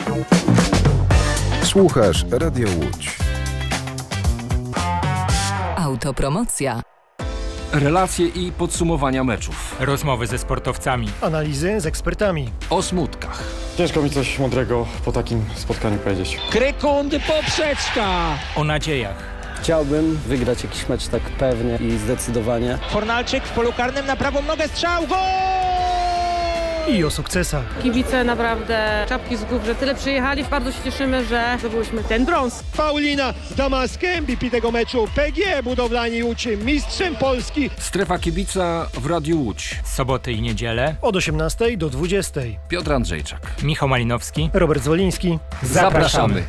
Słuchasz Radio Łódź. Autopromocja. Relacje i podsumowania meczów. Rozmowy ze sportowcami. Analizy z ekspertami. O smutkach. Ciężko mi coś mądrego po takim spotkaniu powiedzieć. Krykundy poprzeczka. O nadziejach. Chciałbym wygrać jakiś mecz tak pewnie i zdecydowanie. Fornalczyk w polu karnym na prawą nogę, strzał, gol! I o sukcesach. Kibice naprawdę czapki z głów, że tyle przyjechali. Bardzo się cieszymy, że zdobyliśmy ten brąz. Paulina Damaskę, MVP tego meczu. PGE Budowlani Łódź, mistrzem Polski. Strefa kibica w Radiu Łódź. Soboty i niedzielę. Od 18 do 20. Piotr Andrzejczak. Michał Malinowski. Robert Zwoliński. Zapraszamy.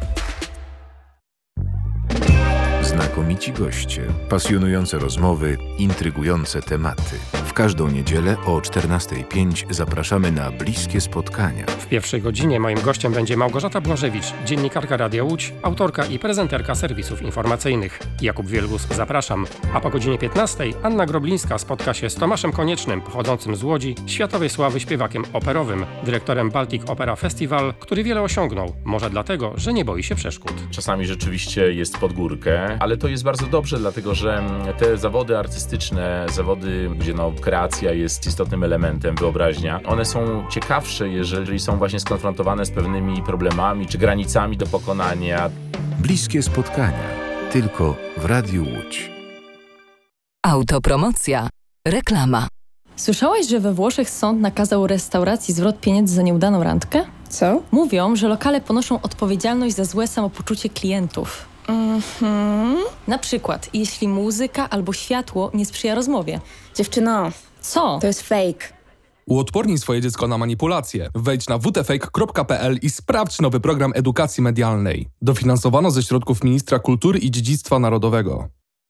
Znakomici goście, pasjonujące rozmowy, intrygujące tematy. W każdą niedzielę o 14:05 zapraszamy na bliskie spotkania. W pierwszej godzinie moim gościem będzie Małgorzata Błażewicz, dziennikarka Radia Łódź, autorka i prezenterka serwisów informacyjnych. Jakub Wielgus, zapraszam. A po godzinie 15:00 Anna Groblińska spotka się z Tomaszem Koniecznym, pochodzącym z Łodzi, światowej sławy śpiewakiem operowym, dyrektorem Baltic Opera Festival, który wiele osiągnął. Może dlatego, że nie boi się przeszkód. Czasami rzeczywiście jest pod górkę, ale to jest bardzo dobrze, dlatego że te zawody artystyczne, zawody, gdzie kreacja jest istotnym elementem, wyobraźnia, one są ciekawsze, jeżeli są właśnie skonfrontowane z pewnymi problemami czy granicami do pokonania. Bliskie spotkania. Tylko w Radiu Łódź. Autopromocja. Reklama. Słyszałaś, że we Włoszech sąd nakazał restauracji zwrot pieniędzy za nieudaną randkę? Co? Mówią, że lokale ponoszą odpowiedzialność za złe samopoczucie klientów. Na przykład, jeśli muzyka albo światło nie sprzyja rozmowie. Dziewczyno, co? To jest fake. Uodpornij swoje dziecko na manipulacje. Wejdź na wtfake.pl i sprawdź nowy program edukacji medialnej. Dofinansowano ze środków Ministra Kultury i Dziedzictwa Narodowego.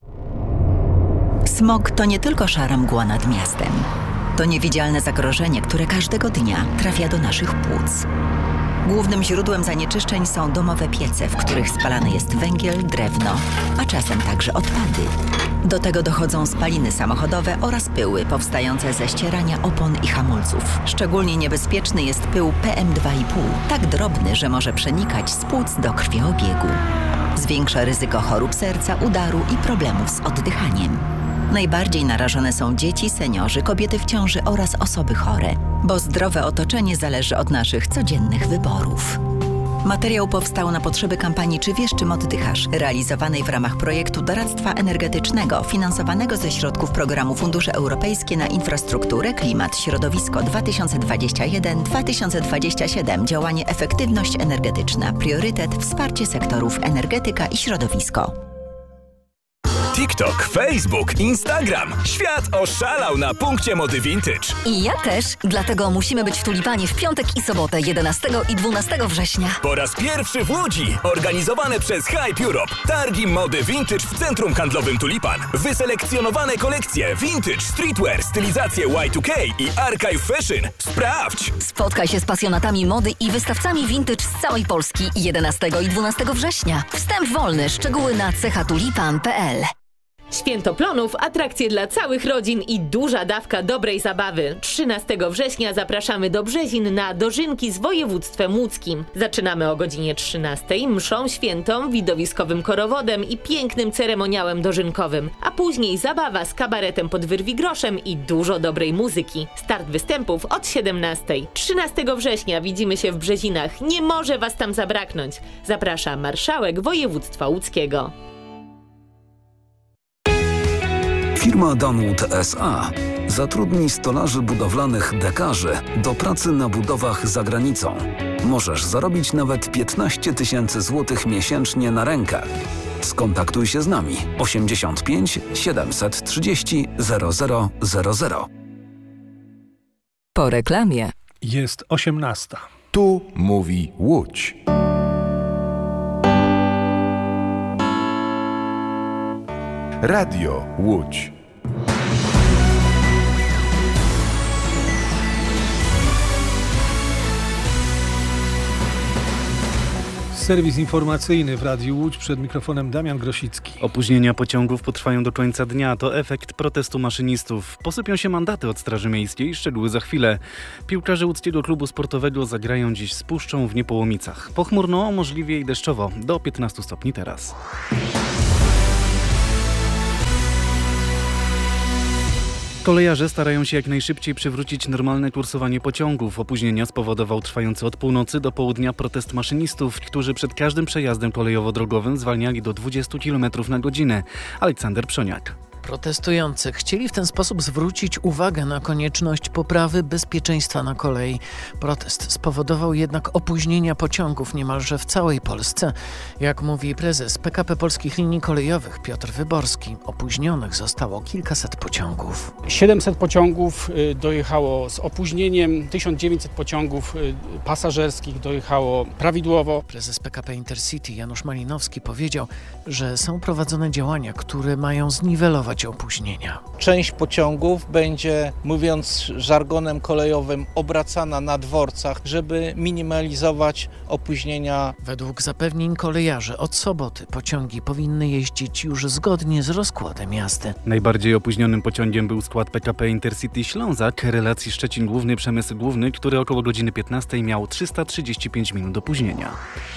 Smog to nie tylko szara mgła nad miastem. To niewidzialne zagrożenie, które każdego dnia trafia do naszych płuc. Głównym źródłem zanieczyszczeń są domowe piece, w których spalany jest węgiel, drewno, a czasem także odpady. Do tego dochodzą spaliny samochodowe oraz pyły powstające ze ścierania opon i hamulców. Szczególnie niebezpieczny jest pył PM2,5, tak drobny, że może przenikać z płuc do krwiobiegu. Zwiększa ryzyko chorób serca, udaru i problemów z oddychaniem. Najbardziej narażone są dzieci, seniorzy, kobiety w ciąży oraz osoby chore, bo zdrowe otoczenie zależy od naszych codziennych wyborów. Materiał powstał na potrzeby kampanii Czy wiesz, czym oddychasz? Realizowanej w ramach projektu doradztwa energetycznego finansowanego ze środków programu Fundusze Europejskie na Infrastrukturę, Klimat, Środowisko 2021-2027. Działanie Efektywność energetyczna. Priorytet Wsparcie sektorów energetyka i środowisko. TikTok, Facebook, Instagram. Świat oszalał na punkcie mody vintage. I ja też, dlatego musimy być w Tulipanie w piątek i sobotę 11 i 12 września. Po raz pierwszy w Łodzi, organizowane przez Hype Europe. Targi mody vintage w centrum handlowym Tulipan. Wyselekcjonowane kolekcje vintage, streetwear, stylizacje Y2K i archive fashion. Sprawdź! Spotkaj się z pasjonatami mody i wystawcami vintage z całej Polski 11 i 12 września. Wstęp wolny, szczegóły na cechatulipan.pl. Święto Plonów, atrakcje dla całych rodzin i duża dawka dobrej zabawy. 13 września zapraszamy do Brzezin na dożynki z województwem łódzkim. Zaczynamy o godzinie 13, mszą świętą, widowiskowym korowodem i pięknym ceremoniałem dożynkowym, a później zabawa z kabaretem pod wyrwigroszem i dużo dobrej muzyki. Start występów od 17. 13 września widzimy się w Brzezinach. Nie może was tam zabraknąć. Zaprasza marszałek województwa łódzkiego. Firma Danwood S.A. zatrudni stolarzy budowlanych dekarzy do pracy na budowach za granicą. Możesz zarobić nawet 15 000 złotych miesięcznie na rękę. Skontaktuj się z nami 85 730 0000. Po reklamie. Jest 18. Tu mówi Łódź. Radio Łódź. Serwis informacyjny w Radiu Łódź, przed mikrofonem Damian Grosicki. Opóźnienia pociągów potrwają do końca dnia. To efekt protestu maszynistów. Posypią się mandaty od Straży Miejskiej. Szczegóły za chwilę. Piłkarze łódzkiego klubu sportowego zagrają dziś z Puszczą w Niepołomicach. Pochmurno, możliwie i deszczowo. Do 15 stopni teraz. Kolejarze starają się jak najszybciej przywrócić normalne kursowanie pociągów. Opóźnienia spowodował trwający od północy do południa protest maszynistów, którzy przed każdym przejazdem kolejowo-drogowym zwalniali do 20 km na godzinę. Aleksander Przoniak. Protestujący chcieli w ten sposób zwrócić uwagę na konieczność poprawy bezpieczeństwa na kolei. Protest spowodował jednak opóźnienia pociągów niemalże w całej Polsce. Jak mówi prezes PKP Polskich Linii Kolejowych Piotr Wyborski, opóźnionych zostało kilkaset pociągów. 700 pociągów dojechało z opóźnieniem, 1900 pociągów pasażerskich dojechało prawidłowo. Prezes PKP Intercity Janusz Malinowski powiedział, że są prowadzone działania, które mają zniwelować opóźnienia. Część pociągów będzie, mówiąc żargonem kolejowym, obracana na dworcach, żeby minimalizować opóźnienia. Według zapewnień kolejarzy od soboty pociągi powinny jeździć już zgodnie z rozkładem jazdy. Najbardziej opóźnionym pociągiem był skład PKP Intercity Ślązak relacji Szczecin Główny Przemysł Główny, który około godziny 15 miał 335 minut opóźnienia.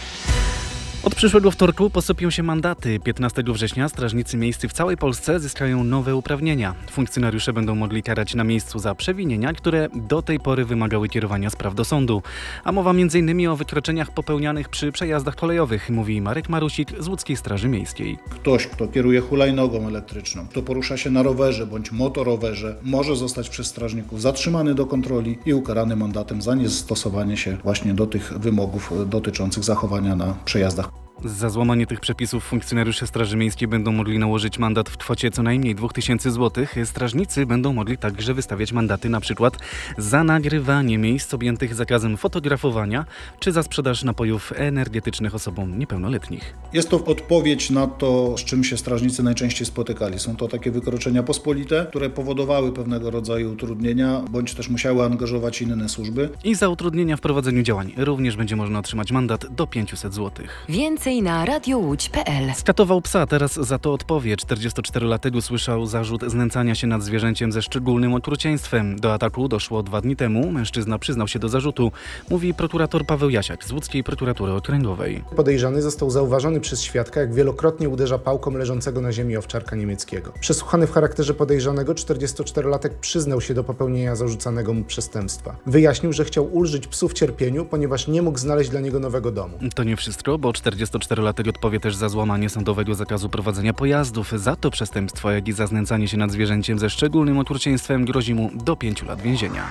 Od przyszłego wtorku posypią się mandaty. 15 września strażnicy miejscy w całej Polsce zyskają nowe uprawnienia. Funkcjonariusze będą mogli karać na miejscu za przewinienia, które do tej pory wymagały kierowania spraw do sądu. A mowa m.in. o wykroczeniach popełnianych przy przejazdach kolejowych, mówi Marek Marusik z Łódzkiej Straży Miejskiej. Ktoś, kto kieruje hulajnogą elektryczną, kto porusza się na rowerze bądź motorowerze, może zostać przez strażników zatrzymany do kontroli i ukarany mandatem za niestosowanie się właśnie do tych wymogów dotyczących zachowania na przejazdach. Za złamanie tych przepisów funkcjonariusze Straży Miejskiej będą mogli nałożyć mandat w kwocie co najmniej 2000 zł. Strażnicy będą mogli także wystawiać mandaty np. za nagrywanie miejsc objętych zakazem fotografowania czy za sprzedaż napojów energetycznych osobom niepełnoletnich. Jest to odpowiedź na to, z czym się strażnicy najczęściej spotykali. Są to takie wykroczenia pospolite, które powodowały pewnego rodzaju utrudnienia, bądź też musiały angażować inne służby. I za utrudnienia w prowadzeniu działań również będzie można otrzymać mandat do 500 zł. Więcej na radiołódź.pl. Skatował psa, teraz za to odpowie. 44-latek usłyszał zarzut znęcania się nad zwierzęciem ze szczególnym okrucieństwem. Do ataku doszło 2 dni temu. Mężczyzna przyznał się do zarzutu, mówi prokurator Paweł Jasiak z Łódzkiej Prokuratury Okręgowej. Podejrzany został zauważony przez świadka, jak wielokrotnie uderza pałką leżącego na ziemi owczarka niemieckiego. Przesłuchany w charakterze podejrzanego 44-latek przyznał się do popełnienia zarzucanego mu przestępstwa. Wyjaśnił, że chciał ulżyć psu w cierpieniu, ponieważ nie mógł znaleźć dla niego nowego domu. To nie wszystko, bo 44-latek odpowie też za złamanie sądowego zakazu prowadzenia pojazdów. Za to przestępstwo, jak i za znęcanie się nad zwierzęciem ze szczególnym okrucieństwem grozi mu do 5 lat więzienia.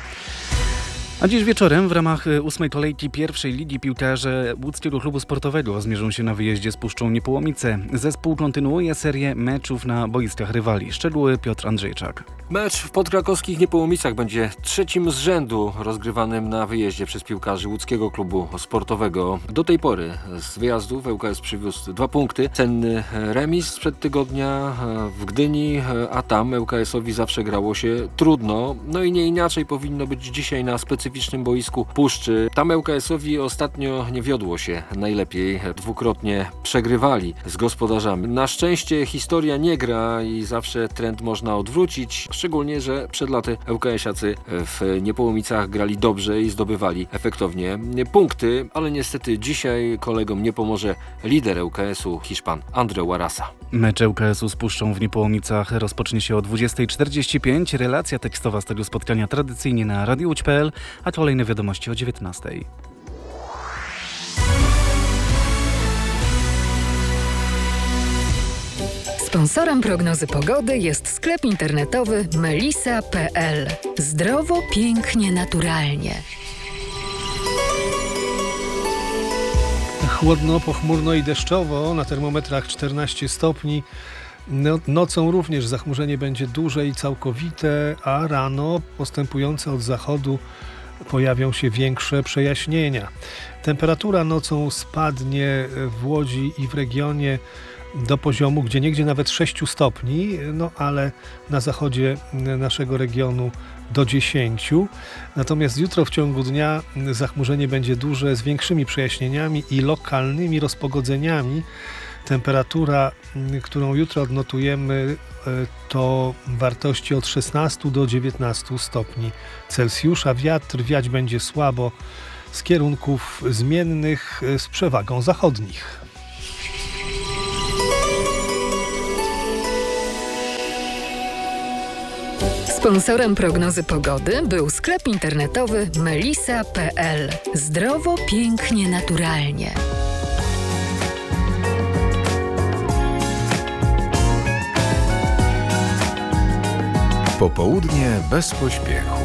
A dziś wieczorem w ramach 8. kolejki pierwszej ligi piłkarze Łódzkiego Klubu Sportowego zmierzą się na wyjeździe z Puszczą Niepołomice. Zespół kontynuuje serię meczów na boiskach rywali. Szczegóły Piotr Andrzejczak. Mecz w podkrakowskich Niepołomicach będzie 3. z rzędu rozgrywanym na wyjeździe przez piłkarzy Łódzkiego Klubu Sportowego. Do tej pory z wyjazdów ŁKS przywiózł 2 punkty. Cenny remis sprzed tygodnia w Gdyni, a tam ŁKS-owi zawsze grało się trudno. No i nie inaczej powinno być dzisiaj na specyficznym boisku Puszczy. Tam ŁKS-owi ostatnio nie wiodło się najlepiej. 2-krotnie przegrywali z gospodarzami. Na szczęście historia nie gra i zawsze trend można odwrócić. Szczególnie, że przed laty ŁKS-iacy w Niepołomicach grali dobrze i zdobywali efektownie punkty, ale niestety dzisiaj kolegom nie pomoże lider ŁKS-u, Hiszpan Andreu Arasa. Mecz ŁKS-u z Puszczą w Niepołomicach rozpocznie się o 20:45. Relacja tekstowa z tego spotkania tradycyjnie na radiołódź.pl, a kolejne wiadomości o 19:00. Sponsorem prognozy pogody jest sklep internetowy melisa.pl. Zdrowo, pięknie, naturalnie. Chłodno, pochmurno i deszczowo, na termometrach 14 stopni. Nocą również zachmurzenie będzie duże i całkowite, a rano postępujące od zachodu pojawią się większe przejaśnienia. Temperatura nocą spadnie w Łodzi i w regionie do poziomu gdzieniegdzie nawet 6 stopni, no ale na zachodzie naszego regionu do 10. Natomiast jutro w ciągu dnia zachmurzenie będzie duże z większymi przejaśnieniami i lokalnymi rozpogodzeniami. Temperatura, którą jutro odnotujemy, to wartości od 16 do 19 stopni Celsjusza. Wiatr wiać będzie słabo z kierunków zmiennych z przewagą zachodnich. Sponsorem prognozy pogody był sklep internetowy melisa.pl. Zdrowo, pięknie, naturalnie. Popołudnie bez pośpiechu.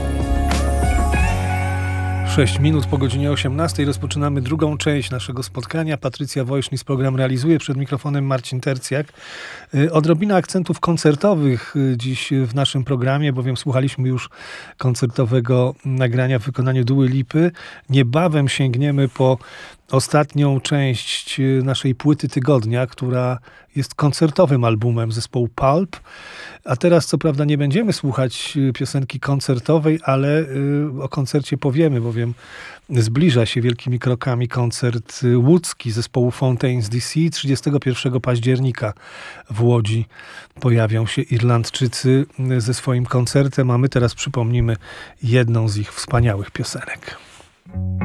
6 minut po godzinie 18 rozpoczynamy drugą część naszego spotkania. Patrycja Wojsznis program realizuje, przed mikrofonem Marcin Tercjak. Odrobina akcentów koncertowych dziś w naszym programie, bowiem słuchaliśmy już koncertowego nagrania w wykonaniu Duły Lipy. Niebawem sięgniemy po ostatnią część naszej płyty tygodnia, która jest koncertowym albumem zespołu Pulp. A teraz co prawda nie będziemy słuchać piosenki koncertowej, ale o koncercie powiemy, bowiem zbliża się wielkimi krokami koncert łódzki zespołu Fontaines DC. 31 października w Łodzi pojawią się Irlandczycy ze swoim koncertem, a my teraz przypomnimy jedną z ich wspaniałych piosenek.